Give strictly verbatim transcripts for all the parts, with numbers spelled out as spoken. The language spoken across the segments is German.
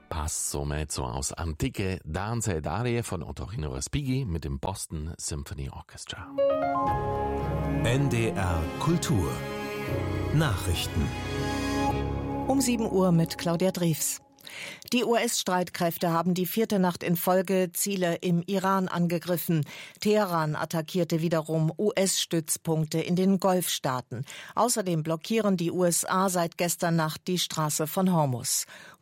Passo Mezzo aus Antike Danze ed Arie von Otorino Respighi mit dem Boston Symphony Orchestra. N D R Kultur Nachrichten Um sieben Uhr mit Claudia Drews. Die U S-Streitkräfte haben die vierte Nacht in Folge Ziele im Iran angegriffen. Teheran attackierte wiederum U S-Stützpunkte in den Golfstaaten. Außerdem blockieren die U S A seit gestern Nacht die Straße von Hormuz.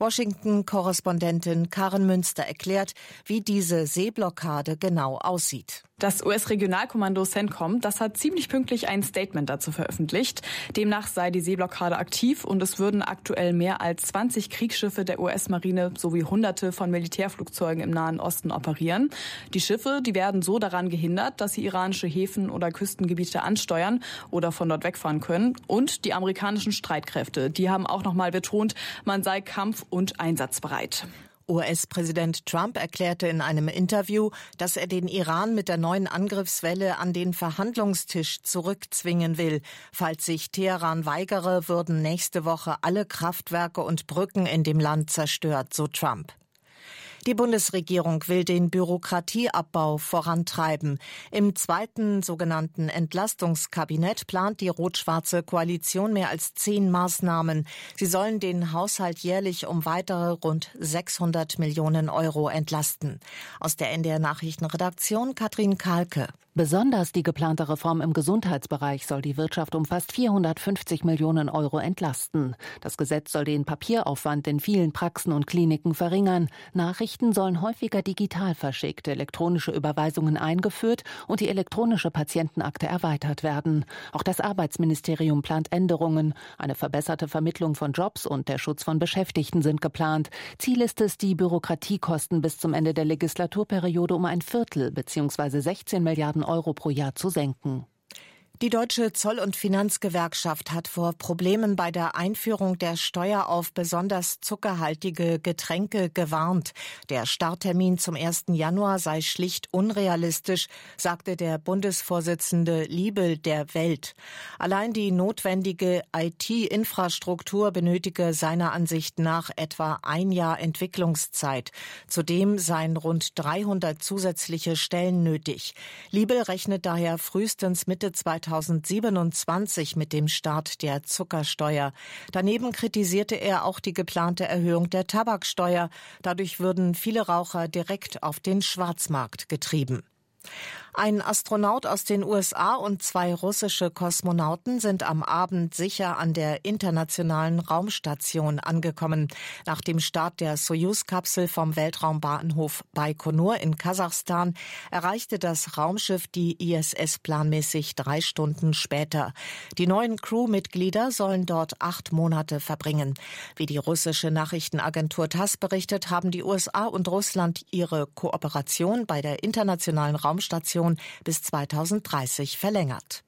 Washington-Korrespondentin Karen Münster erklärt, wie diese Seeblockade genau aussieht. Das U S-Regionalkommando CENTCOM, das hat ziemlich pünktlich ein Statement dazu veröffentlicht. Demnach sei die Seeblockade aktiv und es würden aktuell mehr als zwanzig Kriegsschiffe der U S-Marine sowie Hunderte von Militärflugzeugen im Nahen Osten operieren. Die Schiffe, die werden so daran gehindert, dass sie iranische Häfen oder Küstengebiete ansteuern oder von dort wegfahren können. Und die amerikanischen Streitkräfte, die haben auch noch mal betont, man sei kampf- und einsatzbereit. U S-Präsident Trump erklärte in einem Interview, dass er den Iran mit der neuen Angriffswelle an den Verhandlungstisch zurückzwingen will. Falls sich Teheran weigere, würden nächste Woche alle Kraftwerke und Brücken in dem Land zerstört, so Trump. Die Bundesregierung will den Bürokratieabbau vorantreiben. Im zweiten sogenannten Entlastungskabinett plant die rot-schwarze Koalition mehr als zehn Maßnahmen. Sie sollen den Haushalt jährlich um weitere rund sechshundert Millionen Euro entlasten. Aus der N D R-Nachrichtenredaktion Katrin Kahlke. Besonders die geplante Reform im Gesundheitsbereich soll die Wirtschaft um fast vierhundertfünfzig Millionen Euro entlasten. Das Gesetz soll den Papieraufwand in vielen Praxen und Kliniken verringern. Nachrichten sollen häufiger digital verschickt, elektronische Überweisungen eingeführt und die elektronische Patientenakte erweitert werden. Auch das Arbeitsministerium plant Änderungen. Eine verbesserte Vermittlung von Jobs und der Schutz von Beschäftigten sind geplant. Ziel ist es, die Bürokratiekosten bis zum Ende der Legislaturperiode um ein Viertel bzw. sechzehn Milliarden Euro pro Jahr zu senken. Die Deutsche Zoll- und Finanzgewerkschaft hat vor Problemen bei der Einführung der Steuer auf besonders zuckerhaltige Getränke gewarnt. Der Starttermin zum ersten Januar sei schlicht unrealistisch, sagte der Bundesvorsitzende Liebel der Welt. Allein die notwendige I T-Infrastruktur benötige seiner Ansicht nach etwa ein Jahr Entwicklungszeit. Zudem seien rund dreihundert zusätzliche Stellen nötig. Liebel rechnet daher frühestens Mitte zweitausendsiebenundzwanzig mit dem Start der Zuckersteuer. Daneben kritisierte er auch die geplante Erhöhung der Tabaksteuer. Dadurch würden viele Raucher direkt auf den Schwarzmarkt getrieben. Ein Astronaut aus den U S A und zwei russische Kosmonauten sind am Abend sicher an der internationalen Raumstation angekommen. Nach dem Start der Sojus-Kapsel vom Weltraumbahnhof Baikonur in Kasachstan erreichte das Raumschiff die I S S planmäßig drei Stunden später. Die neuen Crewmitglieder sollen dort acht Monate verbringen. Wie die russische Nachrichtenagentur TASS berichtet, haben die U S A und Russland ihre Kooperation bei der internationalen Raumstation bis zweitausenddreißig verlängert.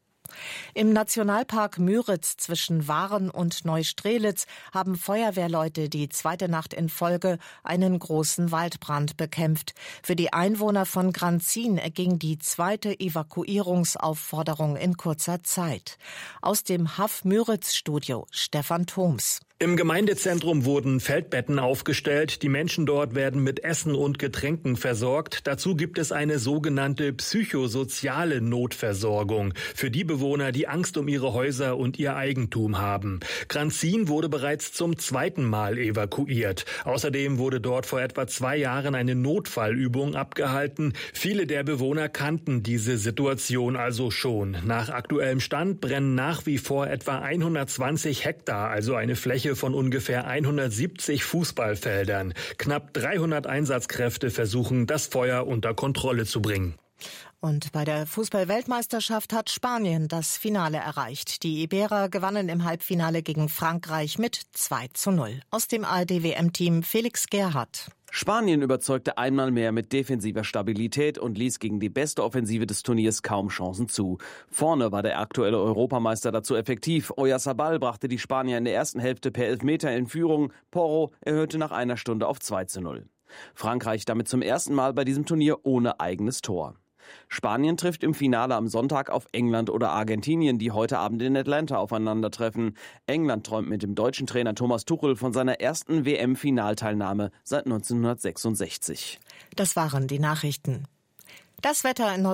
Im Nationalpark Müritz zwischen Waren und Neustrelitz haben Feuerwehrleute die zweite Nacht in Folge einen großen Waldbrand bekämpft. Für die Einwohner von Granzin erging die zweite Evakuierungsaufforderung in kurzer Zeit. Aus dem H A F Müritz-Studio Stefan Thoms. Im Gemeindezentrum wurden Feldbetten aufgestellt. Die Menschen dort werden mit Essen und Getränken versorgt. Dazu gibt es eine sogenannte psychosoziale Notversorgung für die Bewohner, die Angst um ihre Häuser und ihr Eigentum haben. Granzin wurde bereits zum zweiten Mal evakuiert. Außerdem wurde dort vor etwa zwei Jahren eine Notfallübung abgehalten. Viele der Bewohner kannten diese Situation also schon. Nach aktuellem Stand brennen nach wie vor etwa hundertzwanzig Hektar, also eine Fläche von ungefähr hundertsiebzig Fußballfeldern. Knapp dreihundert Einsatzkräfte versuchen, das Feuer unter Kontrolle zu bringen. Und bei der Fußball-Weltmeisterschaft hat Spanien das Finale erreicht. Die Iberer gewannen im Halbfinale gegen Frankreich mit zwei zu null. Aus dem A R D-W M-Team Felix Gerhardt. Spanien überzeugte einmal mehr mit defensiver Stabilität und ließ gegen die beste Offensive des Turniers kaum Chancen zu. Vorne war der aktuelle Europameister dazu effektiv. Oyarzabal brachte die Spanier in der ersten Hälfte per Elfmeter in Führung. Porro erhöhte nach einer Stunde auf zwei zu null. Frankreich damit zum ersten Mal bei diesem Turnier ohne eigenes Tor. Spanien trifft im Finale am Sonntag auf England oder Argentinien, die heute Abend in Atlanta aufeinandertreffen. England träumt mit dem deutschen Trainer Thomas Tuchel von seiner ersten W M-Finalteilnahme seit neunzehnhundertsechsundsechzig. Das waren die Nachrichten. Das Wetter in Nord